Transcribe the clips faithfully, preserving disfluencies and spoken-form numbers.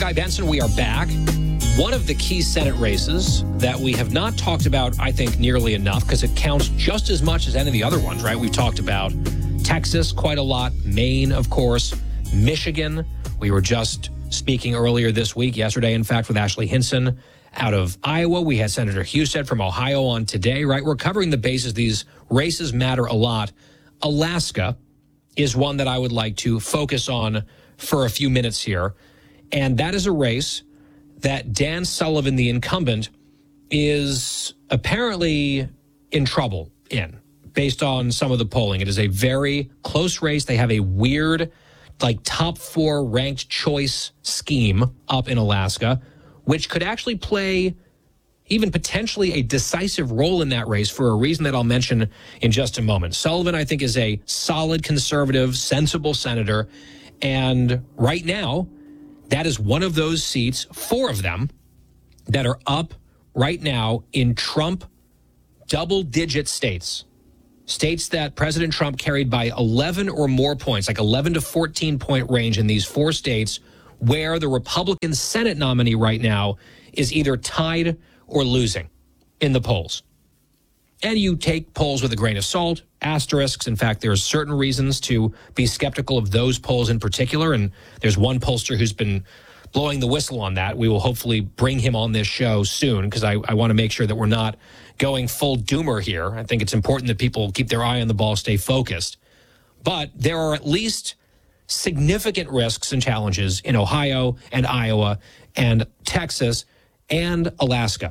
Guy Benson, we are back. One of the key Senate races that we have not talked about, I think, nearly enough because it counts just as much as any of the other ones, right? We've talked about Texas quite a lot, Maine, of course, Michigan. We were just speaking earlier this week, yesterday, in fact, with Ashley Hinson out of Iowa. We had Senator Husted from Ohio on today, right? We're covering the bases. These races matter a lot. Alaska is one that I would like to focus on for a few minutes here. And that is a race that Dan Sullivan, the incumbent, is apparently in trouble in, based on some of the polling. It is a very close race. They have a weird, like, top four ranked choice scheme up in Alaska, which could actually play even potentially a decisive role in that race for a reason that I'll mention in just a moment. Sullivan, I think, is a solid, conservative, sensible senator. And right now, that is one of those seats, four of them, that are up right now in Trump double-digit states. States that President Trump carried by eleven or more points, like eleven to fourteen point range in these four states, where the Republican Senate nominee right now is either tied or losing in the polls. And you take polls with a grain of salt, asterisks. In fact, there are certain reasons to be skeptical of those polls in particular. And there's one pollster who's been blowing the whistle on that. We will hopefully bring him on this show soon because I, I want to make sure that we're not going full doomer here. I think it's important that people keep their eye on the ball, stay focused. But there are at least significant risks and challenges in Ohio and Iowa and Texas and Alaska.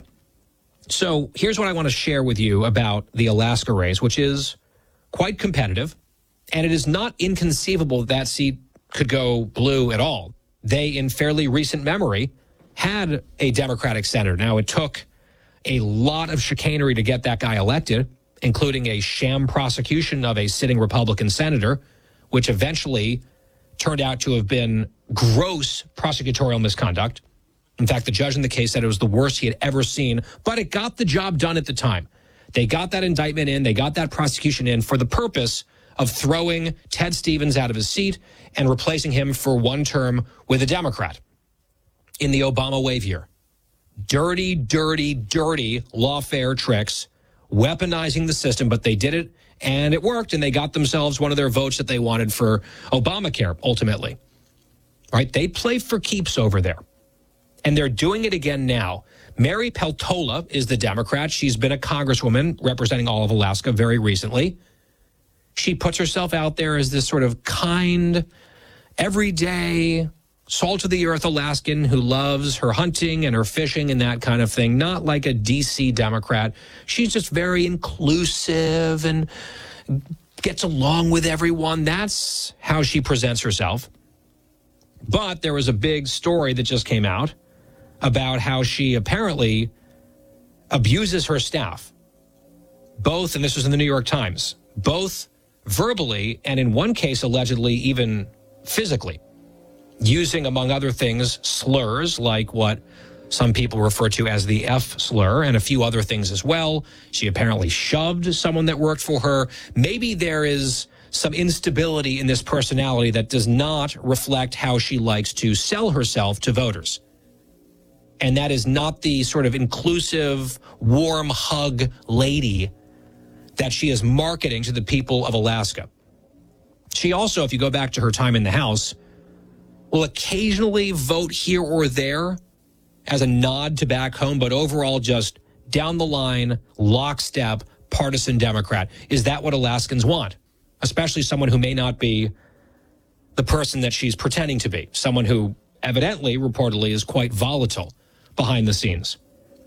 So here's what I want to share with you about the Alaska race, which is quite competitive, and it is not inconceivable that that seat could go blue at all. They, in fairly recent memory, had a Democratic senator. Now, it took a lot of chicanery to get that guy elected, including a sham prosecution of a sitting Republican senator, which eventually turned out to have been gross prosecutorial misconduct. In fact, the judge in the case said it was the worst he had ever seen, but it got the job done at the time. They got that indictment in, they got that prosecution in for the purpose of throwing Ted Stevens out of his seat and replacing him for one term with a Democrat in the Obama wave year. Dirty, dirty, dirty lawfare tricks, weaponizing the system, but they did it, and it worked, and they got themselves one of their votes that they wanted for Obamacare, ultimately. Right? They play for keeps over there. And they're doing it again now. Mary Peltola is the Democrat. She's been a congresswoman representing all of Alaska very recently. She puts herself out there as this sort of kind, everyday, salt-of-the-earth Alaskan who loves her hunting and her fishing and that kind of thing. Not like a D C Democrat. She's just very inclusive and gets along with everyone. That's how she presents herself. But there was a big story that just came out about how she apparently abuses her staff, both, and this was in the New York Times, both verbally and in one case allegedly even physically, using, among other things, slurs like what some people refer to as the F slur and a few other things as well. She apparently shoved someone that worked for her. Maybe there is some instability in this personality that does not reflect how she likes to sell herself to voters. And that is not the sort of inclusive, warm hug lady that she is marketing to the people of Alaska. She also, if you go back to her time in the House, will occasionally vote here or there as a nod to back home, but overall just down the line, lockstep, partisan Democrat. Is that what Alaskans want? Especially someone who may not be the person that she's pretending to be, someone who evidently, reportedly, is quite volatile behind the scenes.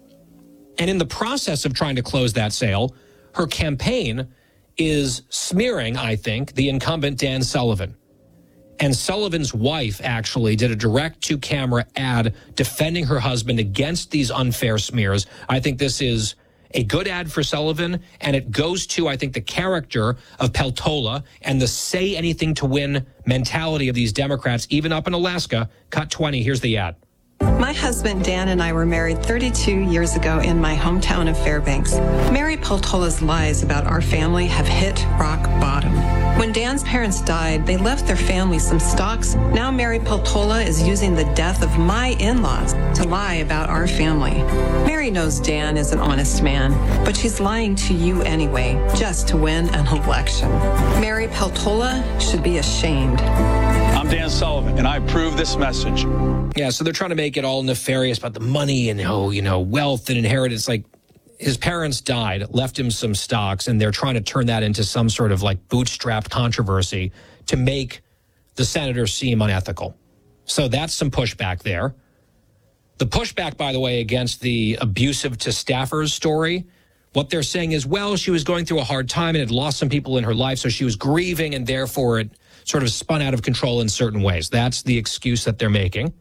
And in the process of trying to close that sale, her campaign is smearing, I think, the incumbent Dan Sullivan. And Sullivan's wife actually did a direct-to-camera ad defending her husband against these unfair smears. I think this is a good ad for Sullivan, and it goes to, I think, the character of Peltola and the say-anything-to-win mentality of these Democrats, even up in Alaska. Cut twenty, here's the ad. My husband Dan and I were married thirty-two years ago in my hometown of Fairbanks. Mary Peltola's lies about our family have hit rock bottom. When Dan's parents died, they left their family some stocks. Now Mary Peltola is using the death of my in-laws to lie about our family. Mary knows Dan is an honest man, but she's lying to you anyway, just to win an election. Mary Peltola should be ashamed. I'm Dan Sullivan, and I approve this message. Yeah, so they're trying to make it all nefarious about the money and, oh, you know, wealth and inheritance. Like, his parents died, left him some stocks, and they're trying to turn that into some sort of, like, bootstrapped controversy to make the senator seem unethical. So that's some pushback there. The pushback, by the way, against the abusive to staffers story, what they're saying is, well, she was going through a hard time and had lost some people in her life, so she was grieving, and therefore it sort of spun out of control in certain ways. That's the excuse that they're making.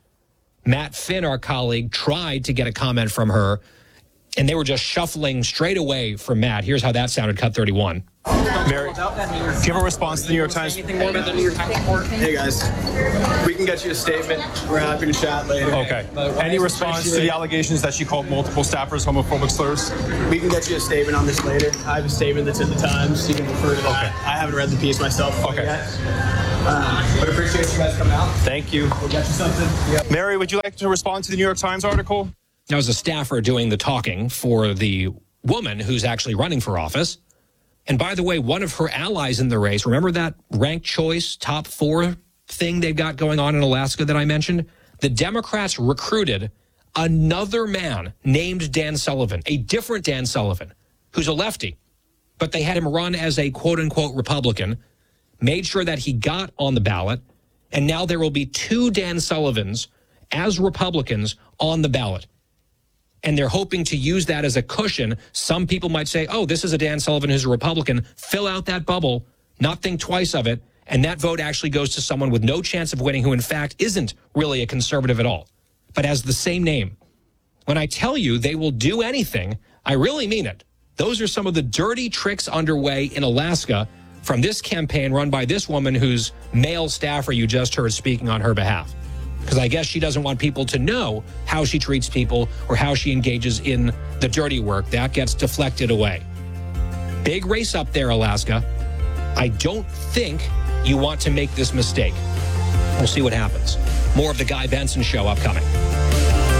Matt Finn, our colleague, tried to get a comment from her, and they were just shuffling straight away from Matt. Here's how that sounded, cut thirty-one. Mary, do you have a response to the New York Times? Anything more about the New York Times report? Hey guys, we can get you a statement. We're happy to chat later. Okay. Any response to the allegations that she called multiple staffers homophobic slurs? We can get you a statement on this later. I have a statement that's in the Times. You can refer to that. Okay. I haven't read the piece myself Okay. yet. Um, but appreciate you guys coming out. Thank you. We'll get you something. Yep. Mary, would you like to respond to the New York Times article? That was a staffer doing the talking for the woman who's actually running for office. And by the way, one of her allies in the race, remember that ranked choice top four thing they've got going on in Alaska that I mentioned? The Democrats recruited another man named Dan Sullivan, a different Dan Sullivan, who's a lefty. But they had him run as a quote-unquote Republican, made sure that he got on the ballot, and now there will be two Dan Sullivans as Republicans on the ballot. And they're hoping to use that as a cushion. Some people might say, oh, this is a Dan Sullivan who's a Republican. Fill out that bubble, not think twice of it, and that vote actually goes to someone with no chance of winning who, in fact, isn't really a conservative at all, but has the same name. When I tell you they will do anything, I really mean it. Those are some of the dirty tricks underway in Alaska from this campaign run by this woman whose male staffer you just heard speaking on her behalf. Because I guess she doesn't want people to know how she treats people or how she engages in the dirty work. That gets deflected away. Big race up there, Alaska. I don't think you want to make this mistake. We'll see what happens. More of the Guy Benson Show upcoming.